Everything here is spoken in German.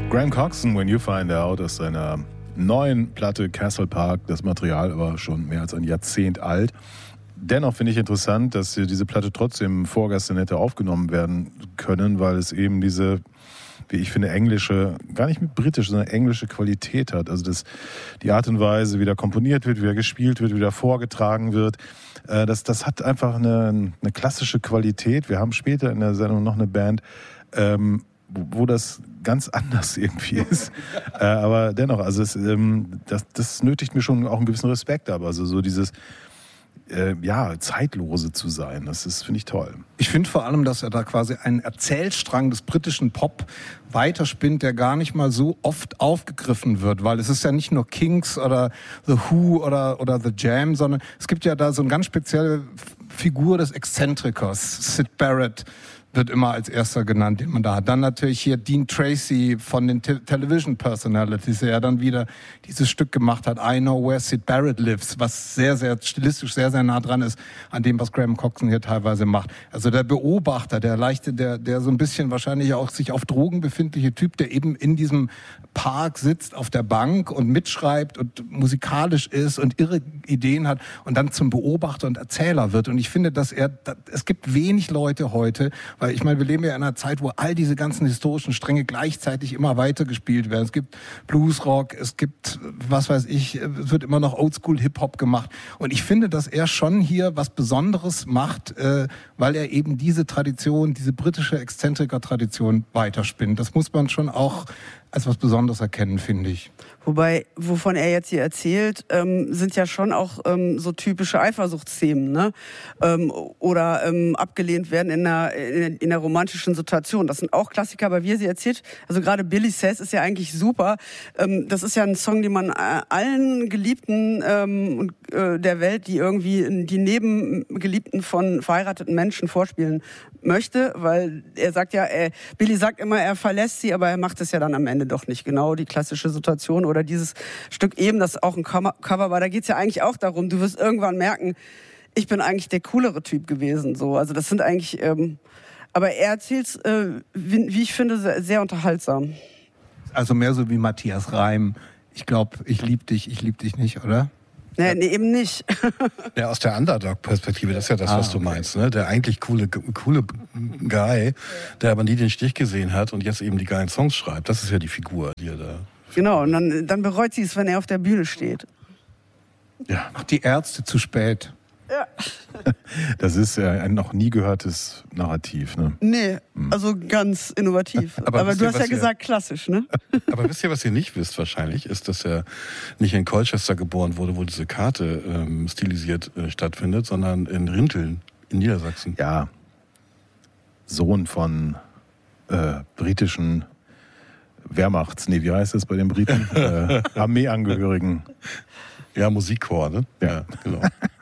Graham Coxon, When You Find Out, aus seiner neuen Platte Castle Park. Das Material war schon mehr als ein Jahrzehnt alt. Dennoch finde ich interessant, dass diese Platte trotzdem vorgestern hätte aufgenommen werden können, weil es eben diese, wie ich finde, englische, gar nicht mit britische, sondern englische Qualität hat. Also die Art und Weise, wie da komponiert wird, wie da gespielt wird, wie da vorgetragen wird, das hat einfach eine klassische Qualität. Wir haben später in der Sendung noch eine Band, wo das ganz anders irgendwie ist. Aber dennoch, also das nötigt mir schon auch einen gewissen Respekt ab. Also so dieses Zeitlose zu sein, das finde ich toll. Ich finde vor allem, dass er da quasi einen Erzählstrang des britischen Pop weiterspinnt, der gar nicht mal so oft aufgegriffen wird, weil es ist ja nicht nur Kinks oder The Who oder The Jam, sondern es gibt ja da so eine ganz spezielle Figur des Exzentrikers, Syd Barrett wird immer als erster genannt, den man da hat. Dann natürlich hier Dean Tracy von den Television Personalities, der ja dann wieder dieses Stück gemacht hat, I Know Where Syd Barrett Lives, was sehr, sehr stilistisch sehr, sehr nah dran ist an dem, was Graham Coxon hier teilweise macht. Also der Beobachter, der so ein bisschen wahrscheinlich auch sich auf Drogen befindliche Typ, der eben in diesem Park sitzt auf der Bank und mitschreibt und musikalisch ist und irre Ideen hat und dann zum Beobachter und Erzähler wird. Und ich finde, es gibt wenig Leute heute, weil ich meine, wir leben ja in einer Zeit, wo all diese ganzen historischen Stränge gleichzeitig immer weiter gespielt werden. Es gibt Bluesrock, es gibt, was weiß ich, es wird immer noch Oldschool-Hip-Hop gemacht. Und ich finde, dass er schon hier was Besonderes macht, weil er eben diese Tradition, diese britische Exzentriker-Tradition weiterspinnt. Das muss man schon auch als was Besonderes erkennen, finde ich. Wobei, wovon er jetzt hier erzählt, sind ja schon auch so typische Eifersuchtsthemen, ne? Oder abgelehnt werden in einer romantischen Situation. Das sind auch Klassiker, aber wie er sie erzählt, also gerade Billy Says ist ja eigentlich super. Das ist ja ein Song, den man allen Geliebten der Welt, die irgendwie die Nebengeliebten von verheirateten Menschen vorspielen möchte, weil er sagt ja, Billy sagt immer, er verlässt sie, aber er macht es ja dann am Ende doch nicht. Genau die klassische Situation oder dieses Stück eben, das auch ein Cover war, da geht's ja eigentlich auch darum, du wirst irgendwann merken, ich bin eigentlich der coolere Typ gewesen. So, also das sind eigentlich, aber er erzählt's, wie ich finde, sehr, sehr unterhaltsam. Also mehr so wie Matthias Reim. Ich glaube, ich lieb dich nicht, oder? Nee, eben nicht. Ja, aus der Underdog-Perspektive, das ist ja das, was du meinst, ne? Der eigentlich coole Guy, der aber nie den Stich gesehen hat und jetzt eben die geilen Songs schreibt. Das ist ja die Figur, die er da... Genau, und dann bereut sie es, wenn er auf der Bühne steht. Ja. Ach, die Ärzte zu spät. Ja. Das ist ja ein noch nie gehörtes Narrativ, ne? Nee, also ganz innovativ. Aber du hast ja gesagt klassisch, ne? Aber wisst ihr, was ihr nicht wisst wahrscheinlich, ist, dass er nicht in Colchester geboren wurde, wo diese Karte stilisiert stattfindet, sondern in Rinteln in Niedersachsen. Ja, Sohn von britischen wie heißt das bei den Briten? Armeeangehörigen. Ja, Musikchor, ne? Ja, genau.